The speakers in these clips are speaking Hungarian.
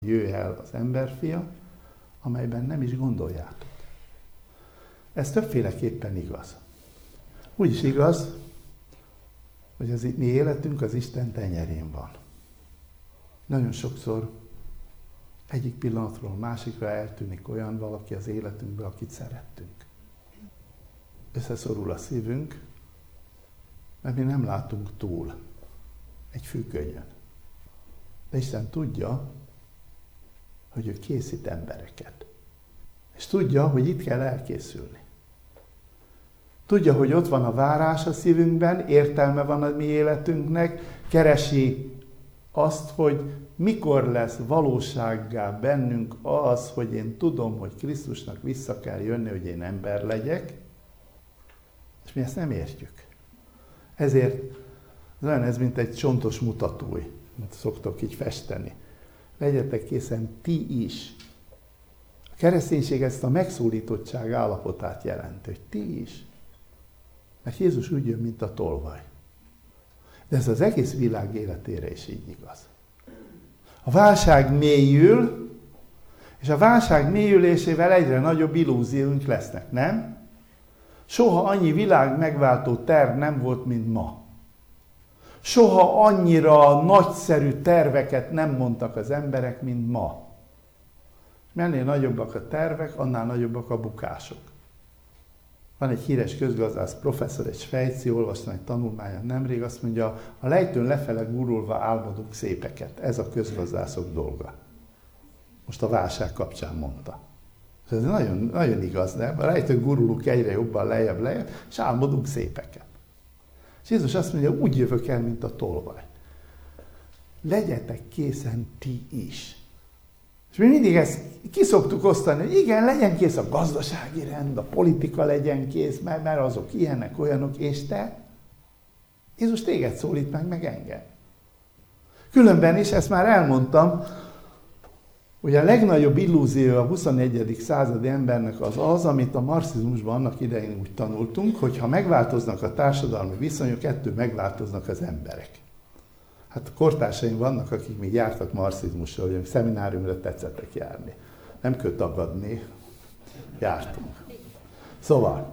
jöjj el az emberfia, amelyben nem is gondoljátok. Ez többféleképpen igaz. Úgy is igaz, hogy az mi életünk az Isten tenyerén van. Nagyon sokszor egyik pillanatról másikra eltűnik olyan valaki az életünkből, akit szerettünk. Összeszorul a szívünk, mert mi nem látunk túl egy függönyön. De Isten tudja, hogy ő készít embereket. És tudja, hogy itt kell elkészülni. Tudja, hogy ott van a várás a szívünkben, értelme van a mi életünknek, keresi azt, hogy mikor lesz valósággá bennünk az, hogy én tudom, hogy Krisztusnak vissza kell jönni, hogy én ember legyek, és mi ezt nem értjük. Ezért olyan ez, mint egy csontos mutatói, mint szoktok így festeni. Legyetek készen ti is. A kereszténység ezt a megszólítottság állapotát jelenti, hogy ti is. Mert Jézus úgy jön, mint a tolvaj. De ez az egész világ életére is így igaz. A válság mélyül, és a válság mélyülésével egyre nagyobb illúzióink lesznek, nem? Soha annyi világ megváltó terv nem volt, mint ma. Soha annyira nagyszerű terveket nem mondtak az emberek, mint ma. Minél nagyobbak a tervek, annál nagyobbak a bukások. Van egy híres közgazdász professzor, egy svájci, olvastam egy tanulmányon nemrég, azt mondja, a lejtőn lefele gurulva álmodunk szépeket. Ez a közgazdászok dolga. Most a válság kapcsán mondta. Ez nagyon, nagyon igaz, nem? A lejtőn gurulunk egyre jobban lejjebb, és álmodunk szépeket. És Jézus azt mondja, úgy jövök el, mint a tolvaj. Legyetek készen ti is. És mi mindig ezt ki szoktuk osztani, hogy igen, legyen kész a gazdasági rend, a politika legyen kész, mert azok ilyenek, olyanok, és te? Jézus téged szólít meg engem. Különben is, ezt már elmondtam, hogy a legnagyobb illúzió a 21. századi embernek az, amit a marxizmusban annak idején úgy tanultunk, hogy ha megváltoznak a társadalmi viszonyok, ettől megváltoznak az emberek. Hát kortársaim vannak, akik még jártak marxizmusra, hogy a szemináriumra tetszettek járni. Nem kell tagadni, jártunk. Szóval,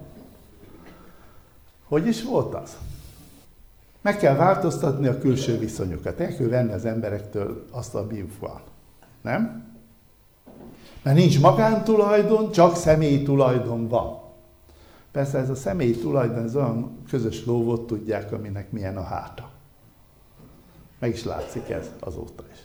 hogy is volt az? Meg kell változtatni a külső viszonyokat. El kell venni az emberektől azt, ami van. Nem? Mert nincs magántulajdon, csak személyi tulajdon van. Persze ez a személyi tulajdon, ez olyan közös lóvot tudják, aminek milyen a háta. Meg is látszik ez azóta is.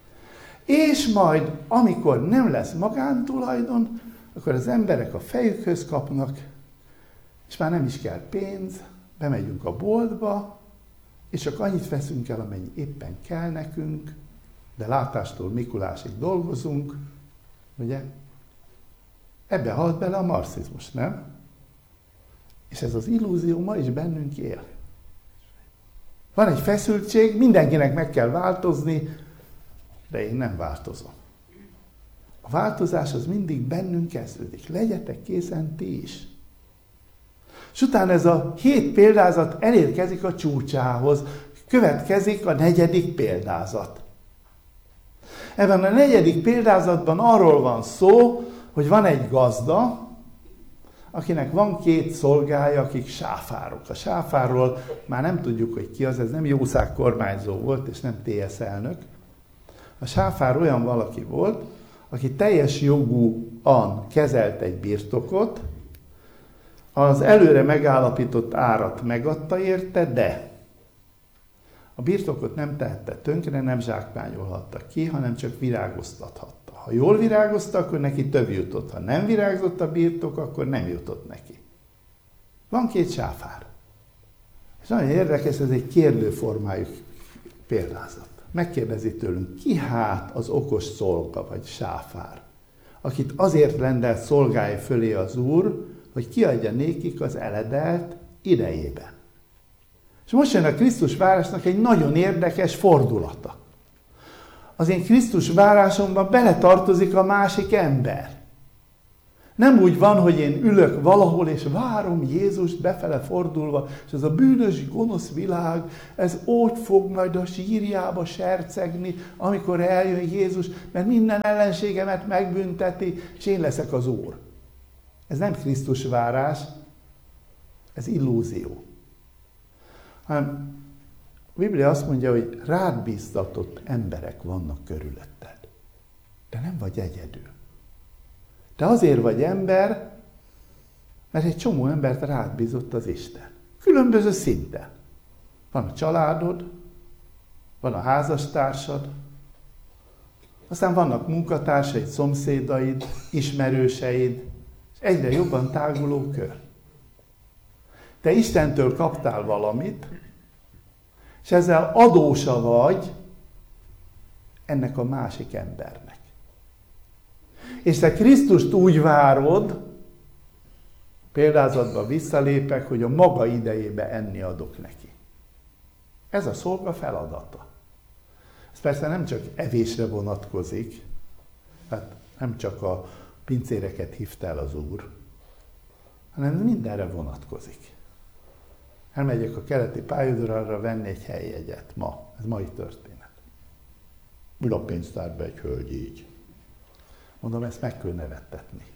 És majd, amikor nem lesz magántulajdon, akkor az emberek a fejükhöz kapnak, és már nem is kell pénz, bemegyünk a boltba, és csak annyit veszünk el, amennyi éppen kell nekünk, de látástól Mikulásig dolgozunk, ugye? Ebbe halt bele a marxizmus, nem? És ez az illúzió ma is bennünk él. Van egy feszültség, mindenkinek meg kell változni, de én nem változom. A változás az mindig bennünk kezdődik. Legyetek készen ti is. És utána ez a 7 példázat elérkezik a csúcsához. Következik a 4. példázat. Ebben a 4. példázatban arról van szó, hogy van egy gazda, akinek van 2 szolgája, akik sáfárok. A sáfárról már nem tudjuk, hogy ki az, ez nem jószág kormányzó volt, és nem TS elnök. A sáfár olyan valaki volt, aki teljes jogúan kezelt egy birtokot, az előre megállapított árat megadta érte, de a birtokot nem tehette tönkre, nem zsákmányolhatta ki, hanem csak virágoztathatta. Ha jól virágozta, akkor neki több jutott. Ha nem virágzott a birtok, akkor nem jutott neki. Van 2 sáfár. És nagyon érdekes, ez egy kérdőformájú példázat. Megkérdezi tőlünk, ki hát az okos szolga vagy sáfár, akit azért rendelt szolgálja fölé az Úr, hogy kiadja nékik az eledelt idejében. És most jön a Krisztus várásnak egy nagyon érdekes fordulata. Az én Krisztus várásomban beletartozik a másik ember. Nem úgy van, hogy én ülök valahol, és várom Jézust befele fordulva, és ez a bűnös, gonosz világ, ez úgy fog majd a sírjába sercegni, amikor eljön Jézus, mert minden ellenségemet megbünteti, és én leszek az Úr. Ez nem Krisztus várás, ez illúzió. Hanem a Biblia azt mondja, hogy rád bíztatott emberek vannak körülötted. De nem vagy egyedül. Te azért vagy ember, mert egy csomó embert rád bízott az Isten. Különböző szinten. Van a családod, van a házastársad, aztán vannak munkatársaid, szomszédaid, ismerőseid, és egyre jobban táguló kör. Te Istentől kaptál valamit, és ezzel adósa vagy ennek a másik embernek. És te Krisztust úgy várod, példázatban visszalépek, hogy a maga idejébe enni adok neki. Ez a szolga feladata. Ez persze nem csak evésre vonatkozik, hát nem csak a pincéreket hívta el az Úr, hanem mindenre vonatkozik. Elmegyek a keleti pályaudvarra venni egy helyjegyet ma. Ez mai történet. Ül a pénztárba egy hölgy így. Mondom, ezt meg kell nevettetni.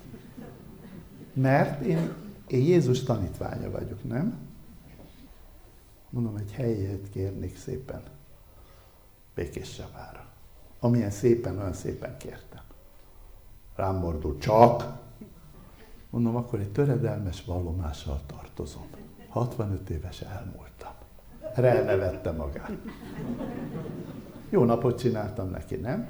Mert én Jézus tanítványa vagyok, nem? Mondom, egy helyjegyet kérnék szépen Békéscsavára. Amilyen szépen, olyan szépen kértem. Rám mordul, csak. Mondom, akkor egy töredelmes vallomással tartozom. 65 éves elmúltam. Elnevette magát. Jó napot csináltam neki, nem?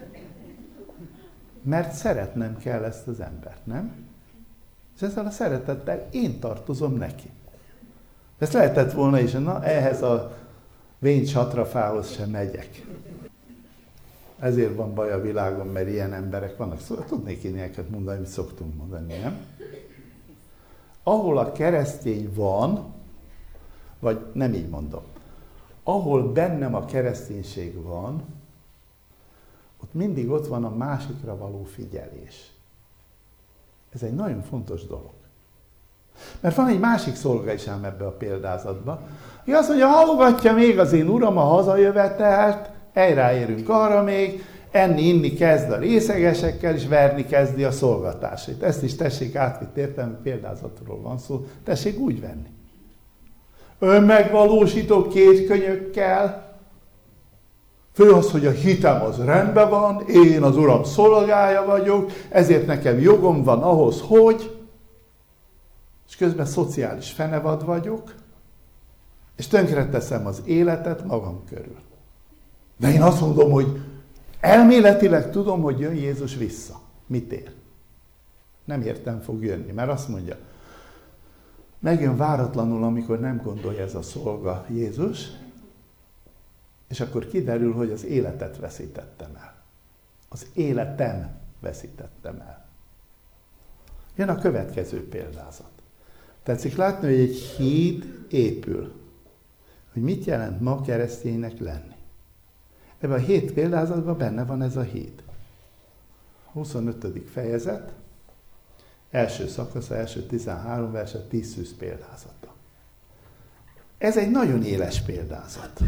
Mert szeretnem kell ezt az embert, nem? És ezzel a szeretettel én tartozom neki. Ezt lehetett volna is, na ehhez a vén csatrafához sem megyek. Ezért van baj a világon, mert ilyen emberek vannak. Szóval tudnék én ilyeneket mondani, amit szoktunk mondani, nem? Ahol a keresztény van, vagy nem így mondom, ahol bennem a kereszténység van, ott mindig ott van a másikra való figyelés. Ez egy nagyon fontos dolog. Mert van egy másik szolga is ám ebbe a példázatba, aki azt mondja, hallgatja még az én uram a hazajövetelt, ráérünk arra még, enni-inni kezd a részegesekkel, és verni kezdi a szolgatársait. Ezt is tessék átvitt értelmű példázatról van szó, tessék úgy venni. Önmegvalósító kétkönyökkel, fő az, hogy a hitem az rendben van, én az Uram szolgája vagyok, ezért nekem jogom van ahhoz, hogy, és közben szociális fenevad vagyok, és tönkreteszem az életet magam körül. De én azt mondom, hogy elméletileg tudom, hogy jön Jézus vissza. Mit ér? Nem értem fog jönni, mert azt mondja, megjön váratlanul, amikor nem gondolja ez a szolga Jézus, és akkor kiderül, hogy az életet veszítettem el. Az életem veszítettem el. Jön a következő példázat. Tetszik látni, hogy egy híd épül. Hogy mit jelent ma kereszténynek lenni. Ebben a 7 példázatban benne van ez a híd. 25. fejezet, első szakasz, első 13 verset, 10 szűz példázata. Ez egy nagyon éles példázat.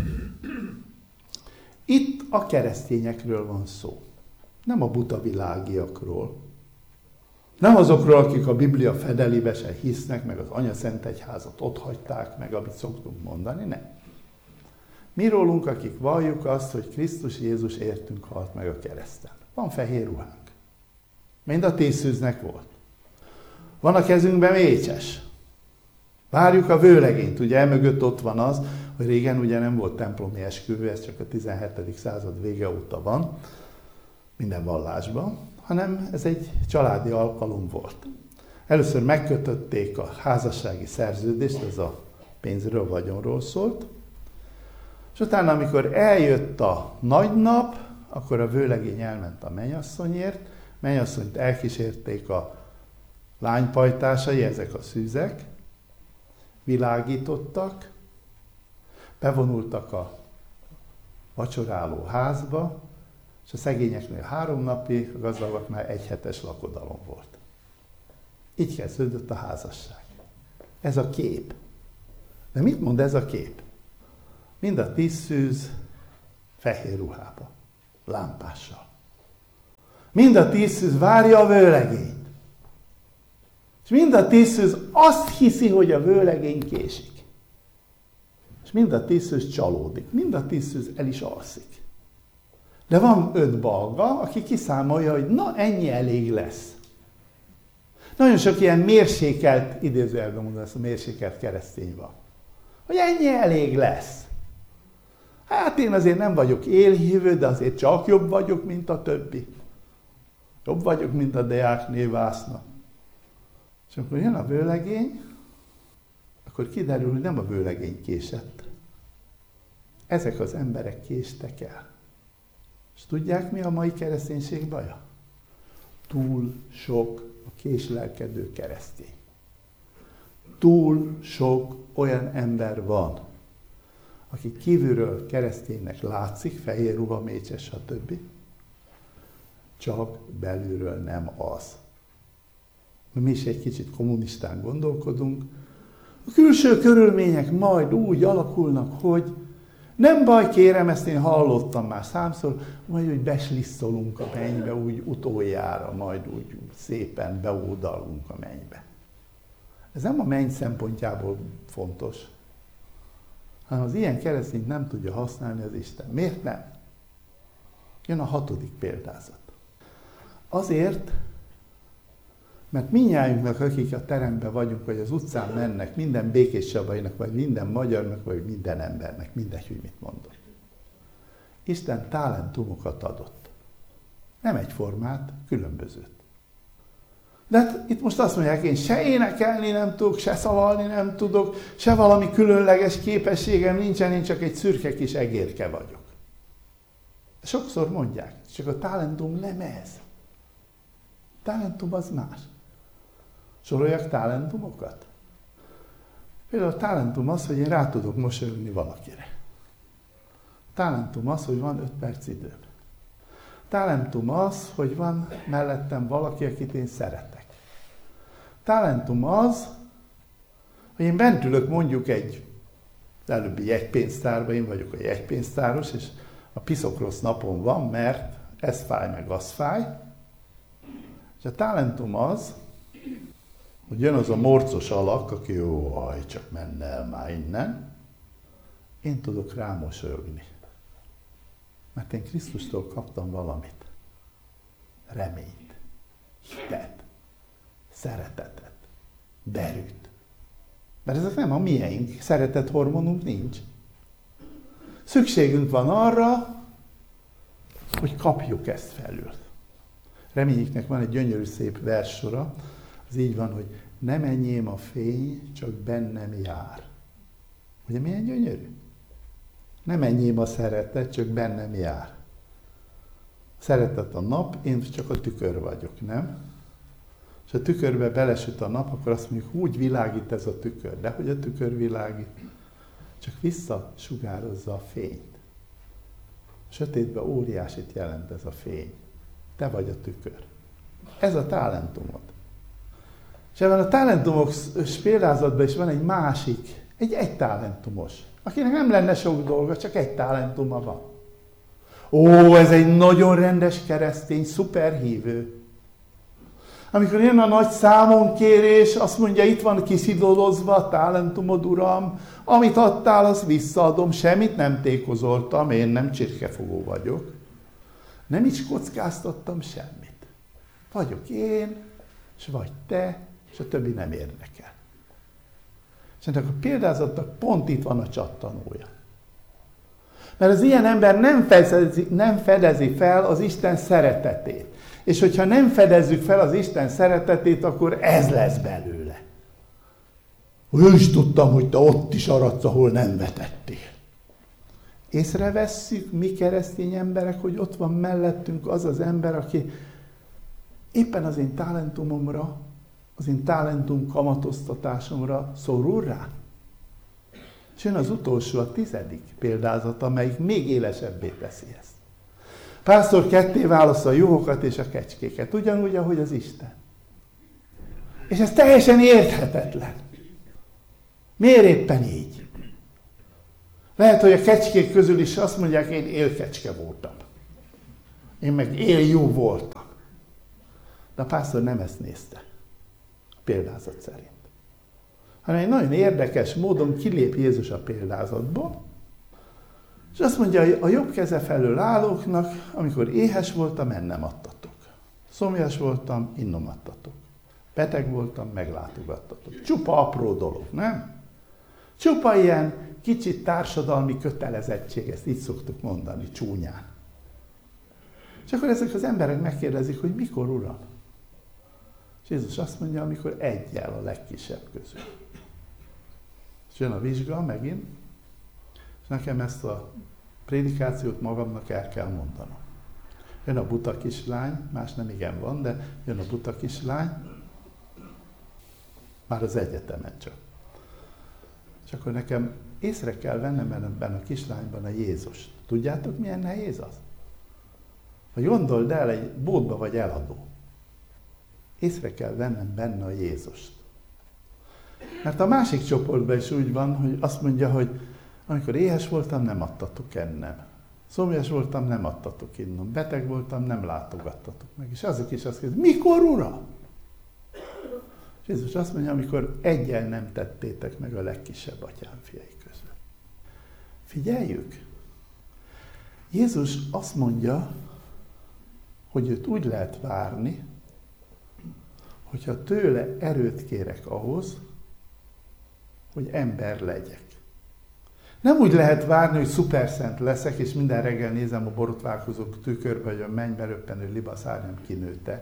Itt a keresztényekről van szó. Nem a buta világiakról. Nem azokról, akik a Biblia fedelébe se hisznek, meg az Anyaszentegyházat otthagyták, meg amit szoktunk mondani, nem. Mi rólunk, akik valljuk azt, hogy Krisztus Jézus értünk halt meg a kereszten. Van fehér ruhánk. Mind a 10 szűznek volt. Van a kezünkben mécses. Várjuk a vőlegényt. Ugye emögött ott van az, hogy régen ugye nem volt templomi esküvő, ez csak a 17. század vége óta van, minden vallásban, hanem ez egy családi alkalom volt. Először megkötötték a házassági szerződést, ez a pénzről, vagyonról szólt, és utána, amikor eljött a nagy nap, akkor a vőlegény elment a mennyasszonyért, mennyasszonyt elkísérték a lánypajtásai, ezek a szűzek, világítottak, bevonultak a vacsoráló házba, és a szegényeknél 3 napi, a gazdagoknál 1 hetes lakodalom volt. Így kezdődött a házasság. Ez a kép. De mit mond ez a kép? Mind a 10 szűz fehér ruhába, lámpással. Mind a 10 szűz várja a vőlegényt. És mind a 10 szűz azt hiszi, hogy a vőlegény késik. És mind a 10 szűz csalódik. Mind a 10 szűz el is alszik. De van 5 balga, aki kiszámolja, hogy na ennyi elég lesz. Nagyon sok ilyen mérsékelt, idézőjelben mondom, ezt a mérsékelt keresztény van. Hogy ennyi elég lesz. Hát én azért nem vagyok élhívő, de azért csak jobb vagyok, mint a többi. Jobb vagyok, mint a Deákné Vászna. És amikor jön a vőlegény, akkor kiderül, hogy nem a vőlegény késett. Ezek az emberek késtek el. És tudják, mi a mai kereszténység baja? Túl sok a késlelkedő keresztény. Túl sok olyan ember van, aki kívülről kereszténynek látszik, fehér ruha, mécses, stb. Csak belülről nem az. Mi is egy kicsit kommunistán gondolkodunk. A külső körülmények majd úgy alakulnak, hogy nem baj, kérem, ezt én hallottam már számszor, majd úgy beslisszolunk a mennybe, úgy utoljára, majd úgy szépen beódalunk a mennybe. Ez nem a menny szempontjából fontos, hanem az ilyen keresztényt nem tudja használni az Isten. Miért nem? Jön a 6. példázat. Azért, mert mindnyájunknak, akik a teremben vagyunk, vagy az utcán mennek, minden Békés Csabainak, vagy minden magyarnak, vagy minden embernek, mindegy, hogy mit mondok. Isten talentumokat adott. Nem egyformát, különbözőt. De hát itt most azt mondják, én se énekelni nem tudok, se szavalni nem tudok, se valami különleges képességem nincsen, én csak egy szürke kis egérke vagyok. Sokszor mondják, csak a talentum nem ez. A talentum az más. Soroljak talentumokat? Például a talentum az, hogy én rá tudok mosolyogni valakire. A talentum az, hogy van 5 perc időm. A talentum az, hogy van mellettem valaki, akit én szeretek. A talentum az, hogy én bent ülök mondjuk egy előbbi jegypénztárba, én vagyok a jegypénztáros, és a piszok rossz napon van, mert ez fáj, meg az fáj. És a talentum az, hogy jön az a morcos alak, aki jó, csak menne el már innen, én tudok rámosolyogni. Mert én Krisztustól kaptam valamit. Reményt, hitet, szeretetet, derűt. Mert ezek nem a miénk, szeretet hormonunk nincs. Szükségünk van arra, hogy kapjuk ezt felül. Reményiknek van egy gyönyörű szép verssora, az így van, hogy nem enyém a fény, csak bennem jár. Ugye milyen gyönyörű? Nem enyém a szeretet, csak bennem jár. A szeretet a nap, én csak a tükör vagyok, nem? És a tükörbe belesüt a nap, akkor azt mondjuk, úgy világít ez a tükör. De hogy a tükör világít? Csak visszasugározza a fényt. A sötétben óriásit jelent ez a fény. Te vagy a tükör. Ez a talentumod. És ebben a talentumok példázatban is van egy másik, egy talentumos, akinek nem lenne sok dolga, csak egy talentuma van. Ó, ez egy nagyon rendes keresztény, szuperhívő. Amikor jön a nagy számonkérés, azt mondja, itt van kiszidolozva a talentumod, Uram, amit adtál, azt visszaadom, semmit nem tékozoltam, én nem csirkefogó vagyok. Nem is kockáztattam semmit. Vagyok én, és vagy te, és a többi nem érdekel. És ennek a példázatnak pont itt van a csattanója. Mert az ilyen ember nem fedezi fel az Isten szeretetét. És hogyha nem fedezzük fel az Isten szeretetét, akkor ez lesz belőle. Ő is tudtam, hogy te ott is aradsz, ahol nem vetettél. Észrevesszük mi keresztény emberek, hogy ott van mellettünk az az ember, aki éppen az én talentumomra, az én talentum kamatoztatásomra szorul rá. És jön az utolsó, a 10. példázat, amelyik még élesebbé teszi ezt. Pásztor ketté válassza a juhokat és a kecskéket, ugyanúgy, ahogy az Isten. És ez teljesen érthetetlen. Miért éppen így? Lehet, hogy a kecskék közül is azt mondják, én élkecske voltam. Én meg éljú voltam. De a pásztor nem ezt nézte. A példázat szerint. Hanem egy nagyon érdekes módon kilép Jézus a példázatból, és azt mondja, a jobb keze felől állóknak, amikor éhes voltam, ennem adtatok. Szomjas voltam, innom adtatok. Beteg voltam, meglátogattatok. Csupa apró dolog, nem? Csupa ilyen kicsit társadalmi kötelezettség, ezt így szoktuk mondani, csúnyán. És akkor ezek az emberek megkérdezik, hogy mikor, Uram? És Jézus azt mondja, amikor egyel a legkisebb közül. És jön a vizsga megint, és nekem ezt a prédikációt magamnak el kell mondanom. Jön a buta kislány, más nem igen van, de jön a buta kislány, már az egyetemen csak. És akkor nekem észre kell vennem ebben a kislányban a Jézust. Tudjátok, milyen nehéz az? Ha gondold el, egy boltba vagy eladó. Észre kell vennem benne a Jézust. Mert a másik csoportban is úgy van, hogy azt mondja, hogy amikor éhes voltam, nem adtatok ennem. Szomjas voltam, nem adtatok innom. Beteg voltam, nem látogattatok meg. És azok is azt kérdezik, mikor, Uram? És Jézus azt mondja, amikor egyen nem tettétek meg a legkisebb atyám fiai közül. Figyeljük! Jézus azt mondja, hogy őt úgy lehet várni, hogyha tőle erőt kérek ahhoz, hogy ember legyek. Nem úgy lehet várni, hogy szuperszent leszek, és minden reggel nézem a borotválkozó tükörbe, hogy a mennybe röppenő libaszárnyam kinőtte.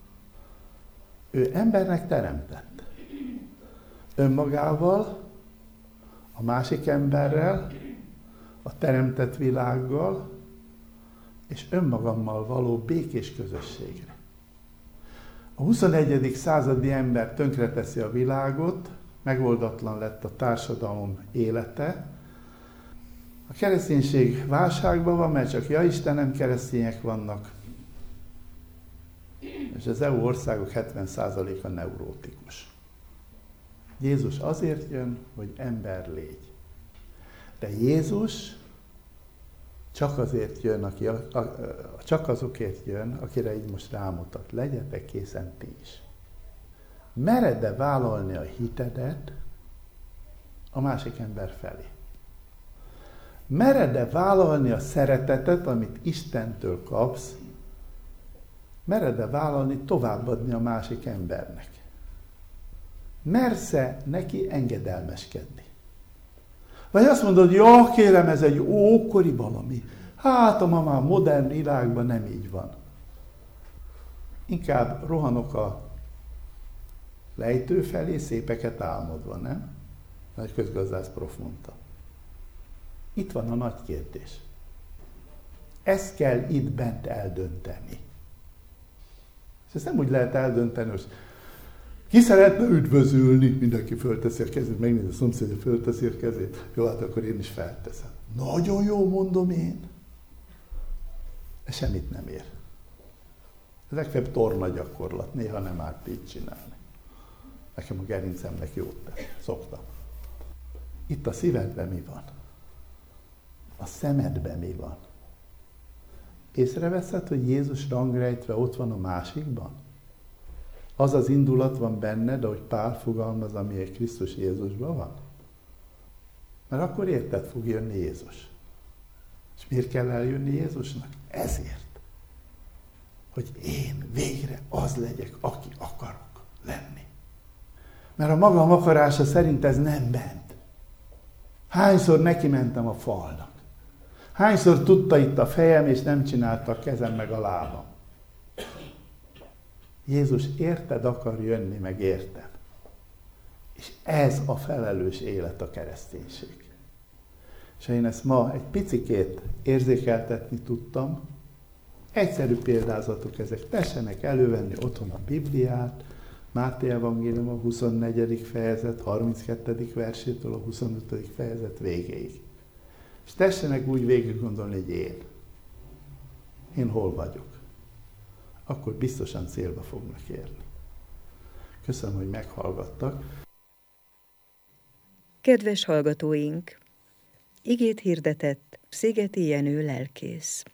Ő embernek teremtett. Önmagával, a másik emberrel, a teremtett világgal, és önmagammal való békés közösségre. A 21. századi ember tönkreteszi a világot, megoldatlan lett a társadalom élete. A kereszténység válságban van, mert csak ja Istenem, keresztények vannak. És az EU országok 70%-a neurótikus. Jézus azért jön, hogy ember légy. De Jézus csak azért jön, csak azokért jön, akire így most rámutat. Legyetek készen ti is. Mered-e vállalni a hitedet a másik ember felé? Mered-e vállalni a szeretetet, amit Istentől kapsz? Mered-e vállalni, továbbadni a másik embernek? Mersz-e neki engedelmeskedni? Vagy azt mondod, jó, kérem, ez egy ókori valami. Hát a ma már modern világban nem így van. Inkább rohanok a lejtő felé, szépeket álmodva, nem? Nagy közgazdász prof mondta. Itt van a nagy kérdés. Ezt kell itt bent eldönteni. És ezt nem úgy lehet eldönteni, hogy ki szeretne üdvözülni, mindenki fölteszi a kezét, megnézi a szomszédja, fölteszi a kezét, jó, hát akkor én is felteszem. Nagyon jó, mondom én. Ez semmit nem ér. Ez legfeljebb torna gyakorlat, néha nem árt így csinálni. Nekem a gerincemnek jót tesz, szoktam. Itt a szívedben mi van? A szemedben mi van? Észreveszed, hogy Jézus rangrejtve ott van a másikban? Az az indulat van benned, ahogy Pál fogalmaz, ami egy Krisztus Jézusban van? Mert akkor érted fog jönni Jézus. És miért kell eljönni Jézusnak? Ezért. Hogy én végre az legyek, aki akarok lenni. Mert a magam akarása szerint ez nem ment. Hányszor neki mentem a falnak? Hányszor tudta itt a fejem, és nem csinálta a kezem meg a lábam? Jézus érted akar jönni, meg érted. És ez a felelős élet a kereszténység. És én ezt ma egy picikét érzékeltetni tudtam, egyszerű példázatok ezek, tessenek elővenni otthon a Bibliát, Máté evangélium a 24. fejezet, 32. versétől a 25. fejezet végéig. És tessenek úgy végig gondolni, hogy én hol vagyok. Akkor biztosan célba fognak érni. Köszönöm, hogy meghallgattak. Kedves hallgatóink! Igét hirdetett Szigeti Jenő lelkész.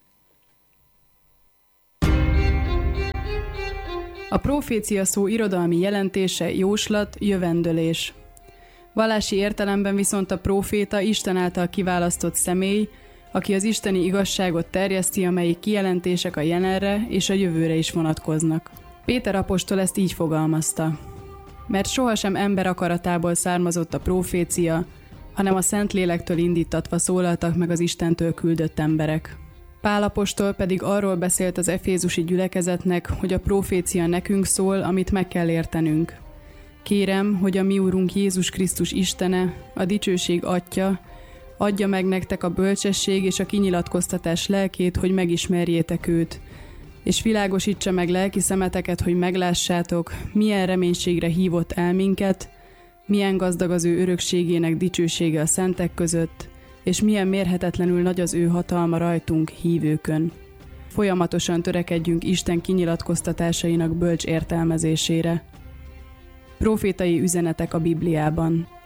A profécia szó irodalmi jelentése jóslat, jövendőlés. Vallási értelemben viszont a próféta Isten által kiválasztott személy, aki az isteni igazságot terjeszti, amelyik kijelentések a jelenre és a jövőre is vonatkoznak. Péter apostol ezt így fogalmazta: mert sohasem ember akaratából származott a profécia, hanem a Szentlélektől indítatva szólaltak meg az Istentől küldött emberek. Pál apostol pedig arról beszélt az efézusi gyülekezetnek, hogy a profécia nekünk szól, amit meg kell értenünk. Kérem, hogy a mi Úrunk Jézus Krisztus Istene, a dicsőség Atya, adja meg nektek a bölcsesség és a kinyilatkoztatás lelkét, hogy megismerjétek őt, és világosítsa meg lelki szemeteket, hogy meglássátok, milyen reménységre hívott el minket, milyen gazdag az ő örökségének dicsősége a szentek között, és milyen mérhetetlenül nagy az ő hatalma rajtunk, hívőkön. Folyamatosan törekedjünk Isten kinyilatkoztatásainak bölcs értelmezésére. Profétai üzenetek a Bibliában.